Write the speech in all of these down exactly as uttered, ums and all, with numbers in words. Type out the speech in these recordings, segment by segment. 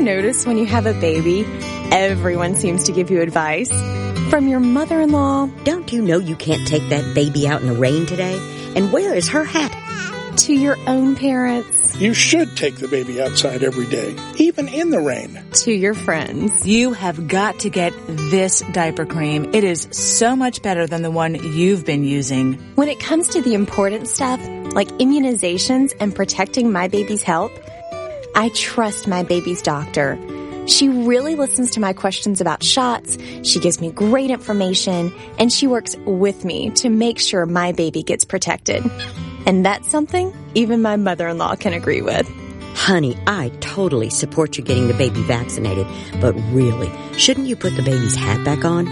notice when you have a baby, everyone seems to give you advice? From your mother-in-law. Don't you know you can't take that baby out in the rain today? And where is her hat? To your own parents. You should take the baby outside every day, even in the rain. To your friends. You have got to get this diaper cream. It is so much better than the one you've been using. When it comes to the important stuff, like immunizations and protecting my baby's health, I trust my baby's doctor. She really listens to my questions about shots, she gives me great information, and she works with me to make sure my baby gets protected. And that's something even my mother-in-law can agree with. Honey, I totally support you getting the baby vaccinated, but really, shouldn't you put the baby's hat back on?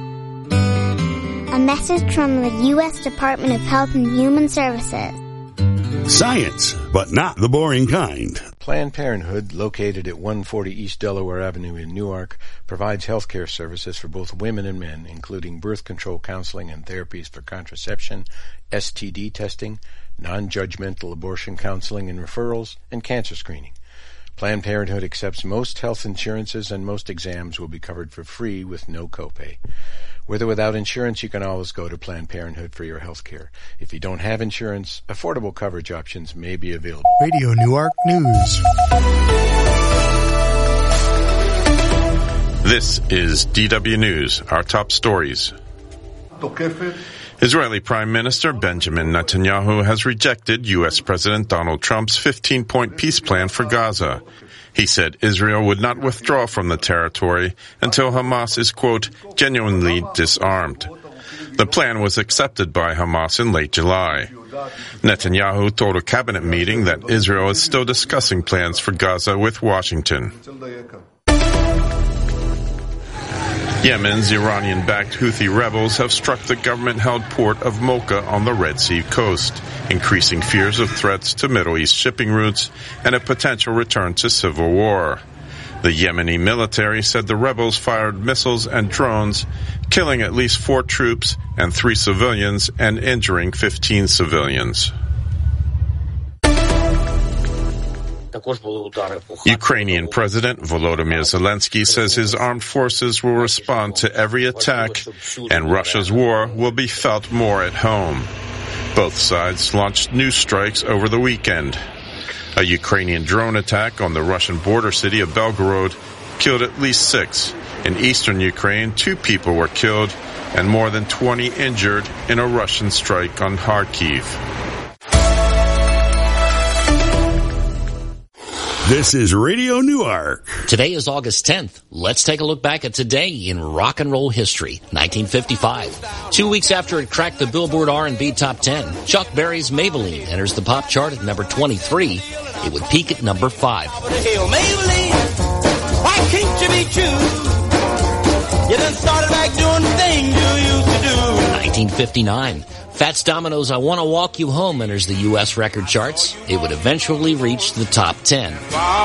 A message from the U S Department of Health and Human Services. Science, but not the boring kind. Planned Parenthood, located at one forty East Delaware Avenue in Newark, provides health care services for both women and men, including birth control counseling and therapies for contraception, S T D testing, non-judgmental abortion counseling and referrals, and cancer screening. Planned Parenthood accepts most health insurances, and most exams will be covered for free with no copay. With or without insurance, you can always go to Planned Parenthood for your health care. If you don't have insurance, affordable coverage options may be available. Radio Newark News. This is D W News, our top stories. Israeli Prime Minister Benjamin Netanyahu has rejected U S President Donald Trump's fifteen-point peace plan for Gaza. He said Israel would not withdraw from the territory until Hamas is, quote, genuinely disarmed. The plan was accepted by Hamas in late July. Netanyahu told a cabinet meeting that Israel is still discussing plans for Gaza with Washington. Yemen's Iranian-backed Houthi rebels have struck the government-held port of Mocha on the Red Sea coast, increasing fears of threats to Middle East shipping routes and a potential return to civil war. The Yemeni military said the rebels fired missiles and drones, killing at least four troops and three civilians and injuring fifteen civilians. Ukrainian President Volodymyr Zelensky says his armed forces will respond to every attack, and Russia's war will be felt more at home. Both sides launched new strikes over the weekend. A Ukrainian drone attack on the Russian border city of Belgorod killed at least six. In eastern Ukraine, two people were killed and more than twenty injured in a Russian strike on Kharkiv. This is Radio Newark. Today is August tenth. Let's take a look back at today in rock and roll history. nineteen fifty-five. Two weeks after it cracked the Billboard R and B Top ten, Chuck Berry's Maybelline enters the pop chart at number twenty-three. It would peak at number five. Maybelline, why can't you be true? You done started back doing the things you used to do. nineteen fifty-nine. Fats Domino's I Wanna Walk You Home enters the U S record charts. It would eventually reach the top ten.